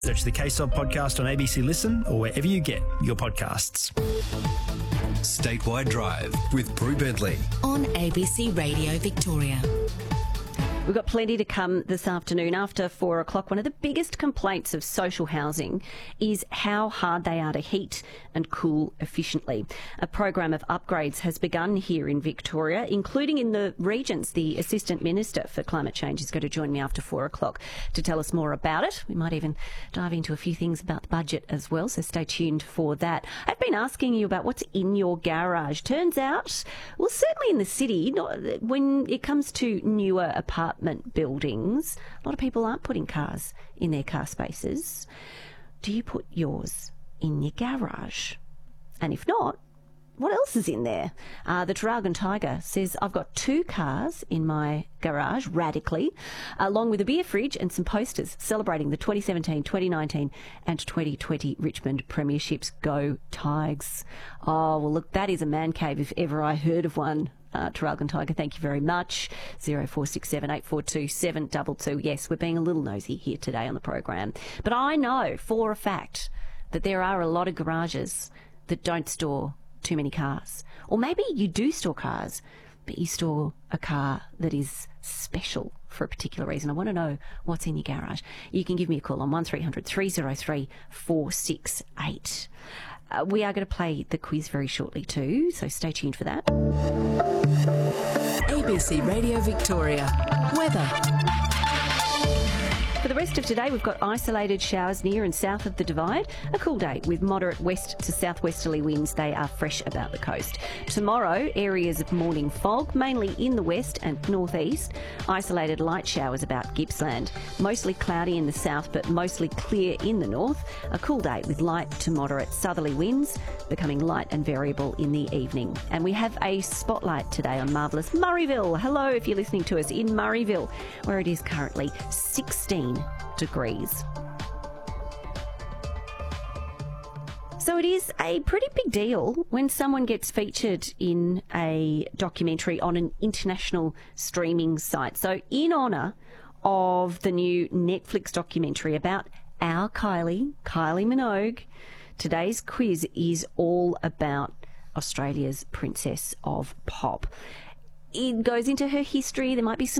Search the Case Of podcast on ABC Listen or wherever you get your podcasts. Statewide Drive with Prue Bentley on ABC Radio Victoria. We've got plenty to come this afternoon after 4 o'clock. One of the biggest complaints of social housing is how hard they are to heat and cool efficiently. A program of upgrades has begun here in Victoria, including in the regions. The Assistant Minister for Climate Change is going to join me after 4 o'clock to tell us more about it. We might even dive into a few things about the budget as well, so stay tuned for that. I've been asking you about what's in your garage. Turns out, well, certainly in the city, when it comes to newer apartment buildings, a lot of people aren't putting cars in their car spaces. Do you put yours in your garage? And if not, what else is in there? The Traralgon Tiger says, I've got 2 cars in my garage, radically, along with a beer fridge and some posters celebrating the 2017, 2019 and 2020 Richmond Premierships. Go Tigers. Oh, well, look, that is a man cave if ever I heard of one. Traralgon Tiger, thank you very much. 0467 842 722. Yes, we're being a little nosy here today on the program. But I know for a fact that there are a lot of garages that don't store too many cars. Or maybe you do store cars, but you store a car that is special for a particular reason. I want to know what's in your garage. You can give me a call on 1300 303 468. We are going to play the quiz very shortly too, so stay tuned for that. ABC Radio Victoria. Weather. For the rest of today, we've got isolated showers near and south of the Divide. A cool day with moderate west to southwesterly winds. They are fresh about the coast. Tomorrow, areas of morning fog, mainly in the west and northeast. Isolated light showers about Gippsland. Mostly cloudy in the south, but mostly clear in the north. A cool day with light to moderate southerly winds, becoming light and variable in the evening. And we have a spotlight today on marvellous Murrayville. Hello, if you're listening to us in Murrayville, where it is currently 16 degrees. So it is a pretty big deal when someone gets featured in a documentary on an international streaming site. So in honour of the new Netflix documentary about our Kylie Minogue, today's quiz is all about Australia's Princess of Pop. It goes into her history. There might be some